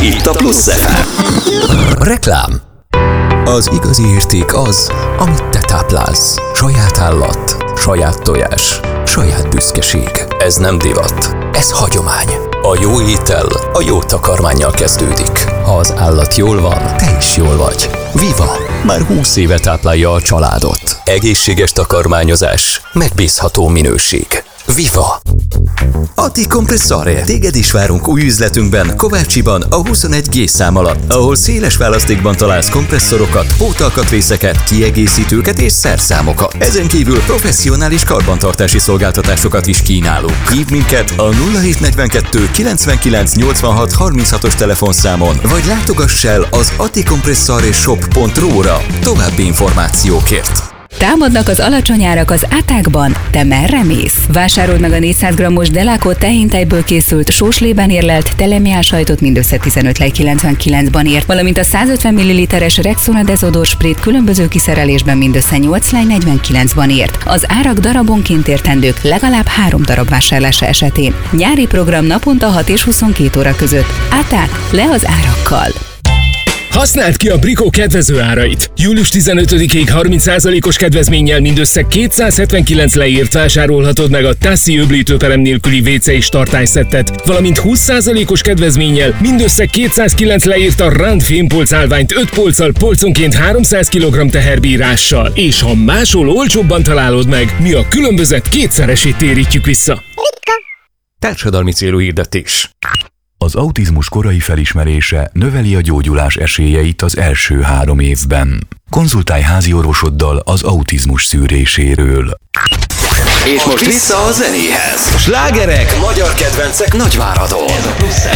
Itt a Plusz FM. Reklám. Az igazi érték az, amit te táplálsz. Saját állat, saját tojás, saját büszkeség. Ez nem divat, ez hagyomány. A jó étel a jó takarmánnyal kezdődik. Ha az állat jól van, te is jól vagy. Viva! Már 20 éve táplálja a családot. Egészséges takarmányozás, megbízható minőség. Viva! Atti Compressore. Téged is várunk új üzletünkben, Kovácsiban, a 21G szám alatt, ahol széles választékban találsz kompresszorokat, pótalkatrészeket, kiegészítőket és szerszámokat. Ezen kívül professzionális karbantartási szolgáltatásokat is kínálunk. Hívd minket a 0742 99 86 36-os telefonszámon, vagy látogass el az attikompressoreshop.ru-ra további információkért. Támadnak az alacsony árak az átákban? Te merre mész? Vásárold meg a 400 g-os Delaco tehéntejből készült sóslében érlelt telemiál sajtot mindössze 15 lej 99-ban ért, valamint a 150 ml-es Rexona Dezodor Sprayt különböző kiszerelésben mindössze 8 lej 49-ban ért. Az árak darabonként értendők legalább 3 darab vásárlása esetén. Nyári program naponta 6 és 22 óra között. Áták le az árakkal! Használd ki a Brico kedvező árait! Július 15-ig 30%-os kedvezménnyel mindössze 279 leért vásárolhatod meg a Tassi öblítőperem nélküli WC és tartályszettet, valamint 20%-os kedvezménnyel mindössze 209 leért a Rand fémpolc állványt 5 polccal, polconként 300 kg teherbírással. És ha máshol olcsóbban találod meg, mi a különbözet kétszeresét térítjük vissza. Társadalmi célú hirdetés. Az autizmus korai felismerése növeli a gyógyulás esélyeit az első 3 évben. Konzultálj háziorvosoddal az autizmus szűréséről. És most vissza a zenéhez. Slágerek, magyar kedvencek Nagyváradon.